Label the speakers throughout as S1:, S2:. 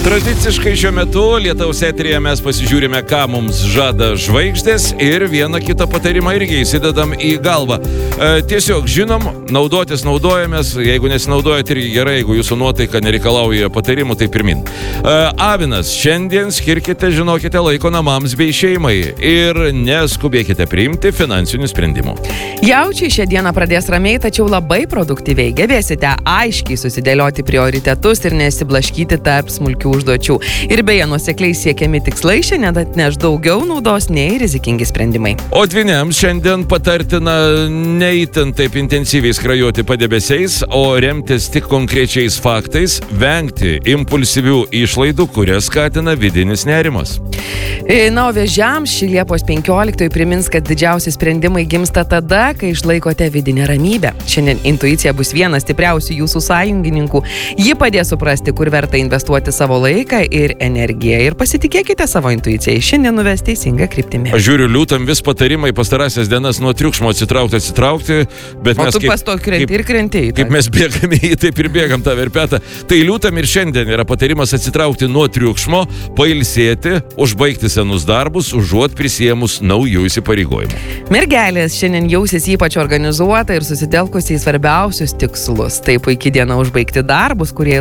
S1: Tradiciškai šiuo metu Lietaus eteryje mes pasižiūrime, ką mums žada žvaigždės ir vieną kitą patarimą irgi įsidedam į galvą. Tiesiog žinom, naudotis naudojamės, jeigu nesinaudojat irgi gerai, jeigu jūsų nuotaika nereikalauja patarimų, tai pirmin. Avinas, šiandien skirkite, žinokite, laiko namams bei šeimai ir neskubėkite priimti finansinių sprendimų.
S2: Jaučiai šią dieną pradės ramiai, tačiau labai produktyviai. Gebėsite aiškiai susidėlioti prioritetus ir nesiblaškyti tarp smulkių užduočių. Ir beje, nuosekliai siekiami tikslai šiandien atneš daugiau naudos nei rizikingi sprendimai.
S1: O dvyniams šiandien patartina neįtin taip intensyviai skrajoti padebesiais, o remtis tik konkrečiais faktais, vengti impulsyvių išlaidų, kurias skatina vidinis nerimas.
S2: Na, o vėžiams šį Liepos 15 primins, kad didžiausi sprendimai gimsta tada, kai išlaikote vidinę ramybę. Šiandien intuicija bus vienas stipriausių jūsų sąjungininkų. Ji padės suprasti, kur verta investuoti savo laiką ir energiją. Ir pasitikėkite savo intuicijai. Šiandien nuves teisingą kryptimį.
S1: Aš žiūriu, liūtam vis patarimai pastarąsias dienas nuo triukšmo atsitraukti, bet mes
S2: tu pasto krenti.
S1: Kaip mes bėgame į taip ir bėgam tą verpetą. Tai liūtam ir šiandien yra patarimas atsitraukti nuo triukšmo, pailsėti, užbaigti senus darbus, užuot prisėmus naujų įsipareigojimų.
S2: Mergelės šiandien jausis ypač organizuota ir susitelkusi į svarbiausius tikslus. Tai puikia diena užbaigti darbus, kurie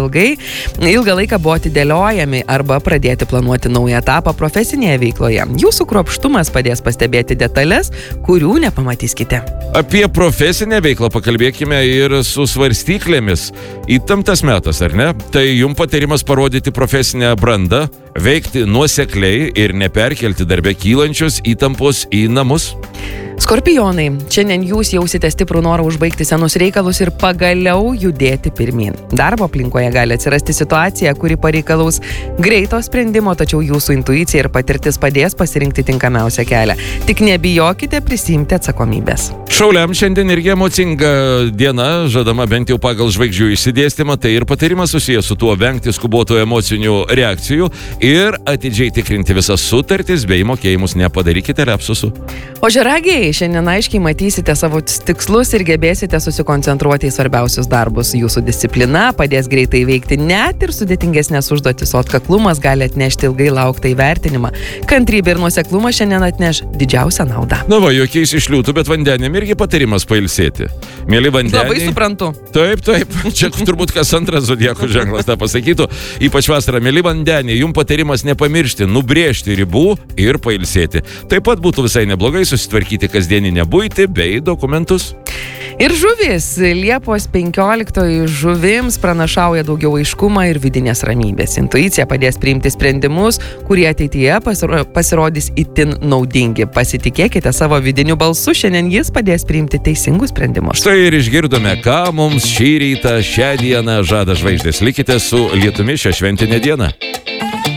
S2: ilgą laiką buvo atidėliojami arba pradėti planuoti naują etapą profesinėje veikloje. Jūsų kruopštumas padės pastebėti detalės, kurių nepamatys kiti.
S1: Apie profesinę veiklą pakalbėkime ir su svarstyklėmis. Įtemptas metas, ar ne? Tai jums patarimas parodyti profesinę brandą, veikti nuosekliai ir neperkelti darbe kylančios įtampos į namus.
S2: Skorpionai, šiandien jūs jausite stiprų norą užbaigti senus reikalus ir pagaliau judėti pirmyn. Darbo aplinkoje gali atsirasti situacija, kuri pareikalaus greito sprendimo, tačiau jūsų intuicija ir patirtis padės pasirinkti tinkamiausią kelią. Tik nebijokite prisiimti atsakomybės.
S1: Šauliam šiandien irgi emocinga diena, žadama bent jau pagal žvaigždžių išsidėstymą, tai ir patarimas susijęs su tuo vengti skubotų emocinių reakcijų ir atidžiai tikrinti visas sutartis bei mokėjimus, nepadarykite lapsusų.
S2: O žiragiai, šiandien aiškiai matysite savo tikslus ir gebėsite susikoncentruoti į svarbiausius darbus. Jūsų disciplina padės greitai veikti net ir sudėtingesnės užduotis, o atkaklumas gali atnešti ilgai lauktą įvertinimą. Kantrybė ir nuoseklumas šiandien atneš didžiausią naudą.
S1: Na va, jokiais išliūtų, bet vandenėm irgi patarimas pailsėti. Mėly vandeniai.
S2: Labai suprantu.
S1: Taip. Čia turbūt kas antras zodiako ženklas tą pasakytų. Ypač vasarą, mėly vandeniai, jums patarimas nepamiršti, nubrėžti ribų ir pailsėti. Taip pat būtų visai neblogai susitvarkyti kasdieninę buitį bei dokumentus.
S2: Ir žuvis, Liepos 15 žuvims pranašauja daugiau aiškumą ir vidinės ramybės. Intuicija padės priimti sprendimus, kurie ateityje pasirodys itin naudingi. Pasitikėkite savo vidiniu balsu, šiandien jis padės priimti teisingus sprendimus.
S1: Štai ir išgirdome, ką mums šį rytą, šią dieną žada žvaigždės. Likite su Lietumi šią šventinę dieną.